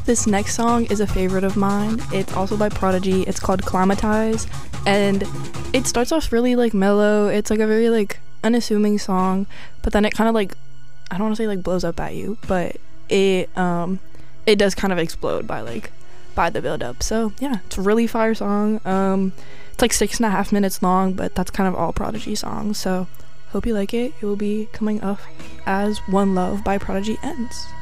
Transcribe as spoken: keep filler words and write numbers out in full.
This next song is a favorite of mine. It's also by Prodigy. It's called Climatize, and it starts off really like mellow. It's like a very like unassuming song, but then it kind of like, I don't want to say like blows up at you, but it um it does kind of explode by like by the build up. So yeah, it's a really fire song. Um it's like six and a half minutes long, but that's kind of all Prodigy songs, so hope you like it. It will be coming up as One Love by Prodigy ends.